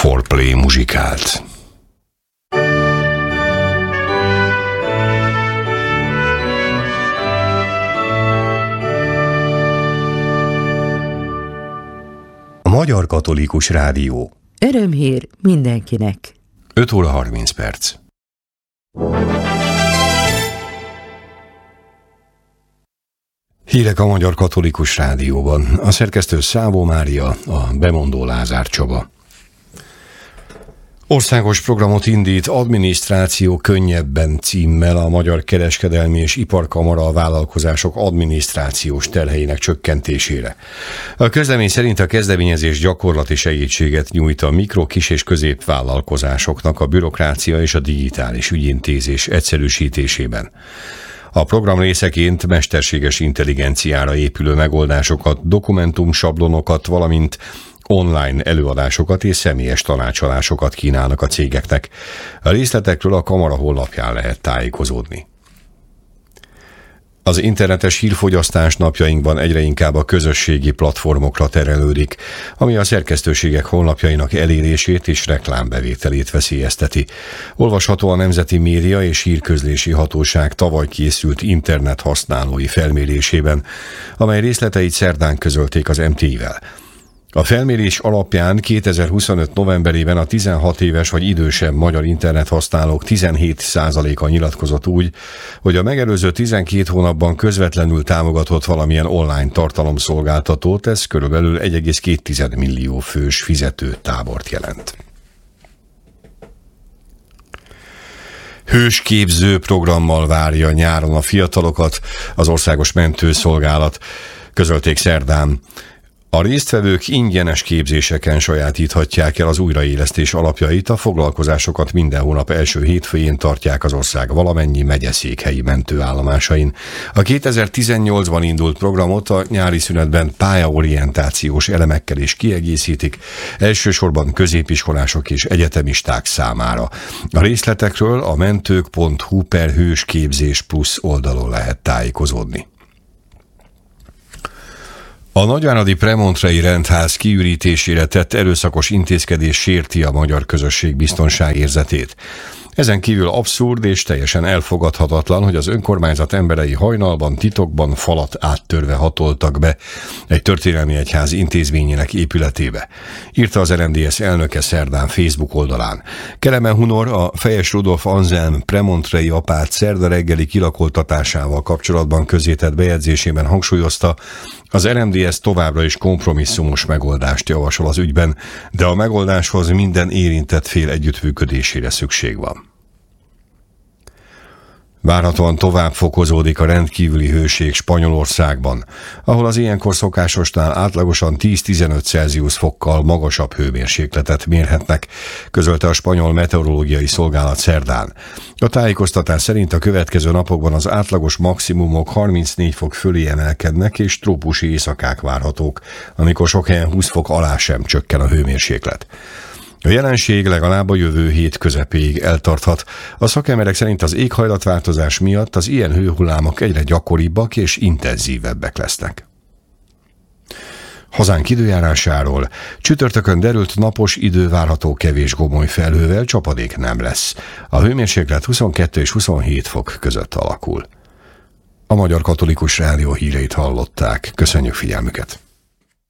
Foreplay muzsikált. A Magyar Katolikus Rádió. Örömhír mindenkinek. 5 óra 30 perc. Hírek a Magyar Katolikus Rádióban. A szerkesztő Szávó Mária, a bemondó Lázár Csaba. Országos programot indít Adminisztráció könnyebben címmel a Magyar Kereskedelmi és Iparkamara a vállalkozások adminisztrációs terheinek csökkentésére. A közlemény szerint a kezdeményezés gyakorlati segítséget nyújt a mikro-, kis- és középvállalkozásoknak a bürokrácia és a digitális ügyintézés egyszerűsítésében. A program részeként mesterséges intelligenciára épülő megoldásokat, dokumentumsablonokat, valamint online előadásokat és személyes tanácsadásokat kínálnak a cégeknek. A részletekről a kamara honlapján lehet tájékozódni. Az internetes hírfogyasztás napjainkban egyre inkább a közösségi platformokra terelődik, ami a szerkesztőségek honlapjainak elérését és reklámbevételét veszélyezteti. Olvasható a Nemzeti Média és Hírközlési Hatóság tavaly készült internet használói felmérésében, amely részleteit szerdán közölték az MTI-vel. A felmérés alapján 2025 novemberében a 16 éves vagy idősebb magyar internethasználók 17%-a nyilatkozott úgy, hogy a megelőző 12 hónapban közvetlenül támogatott valamilyen online tartalomszolgáltatót, ez körülbelül 1,2 millió fős fizető tábort jelent. Hősképző programmal várja nyáron a fiatalokat az Országos Mentőszolgálat, közölték szerdán. A résztvevők ingyenes képzéseken sajátíthatják el az újraélesztés alapjait, a foglalkozásokat minden hónap első hétfőjén tartják az ország valamennyi megyeszékhelyi mentőállomásain. A 2018-ban indult programot a nyári szünetben pályaorientációs elemekkel is kiegészítik, elsősorban középiskolások és egyetemisták számára. A részletekről a mentők.hu/hősképzés plusz oldalon lehet tájékozódni. A nagyváradi Premontrei rendház kiürítésére tett erőszakos intézkedés sérti a magyar közösség biztonságérzetét. Ezen kívül abszurd és teljesen elfogadhatatlan, hogy az önkormányzat emberei hajnalban, titokban falat áttörve hatoltak be egy történelmi egyház intézményének épületébe, írta az RMDSZ elnöke szerdán Facebook oldalán. Kelemen Hunor, a Fejes Rudolf Anzelm premontrei apát szerda reggeli kilakoltatásával kapcsolatban közzétett bejegyzésében hangsúlyozta, az RMDSZ továbbra is kompromisszumos megoldást javasol az ügyben, de a megoldáshoz minden érintett fél együttműködésére szükség van. Várhatóan tovább fokozódik a rendkívüli hőség Spanyolországban, ahol az ilyenkor szokásosnál átlagosan 10-15 Celsius fokkal magasabb hőmérsékletet mérhetnek, közölte a spanyol meteorológiai szolgálat szerdán. A tájékoztatás szerint a következő napokban az átlagos maximumok 34 fok fölé emelkednek, és trópusi éjszakák várhatók, amikor sok helyen 20 fok alá sem csökken a hőmérséklet. A jelenség legalább a jövő hét közepéig eltarthat. A szakemberek szerint az éghajlatváltozás miatt az ilyen hőhullámok egyre gyakoribbak és intenzívebbek lesznek. Hazánk időjárásáról: csütörtökön derült napos idő várható kevés gomoly felhővel, csapadék nem lesz. A hőmérséklet 22 és 27 fok között alakul. A Magyar Katolikus Rádió híreit hallották. Köszönjük figyelmüket!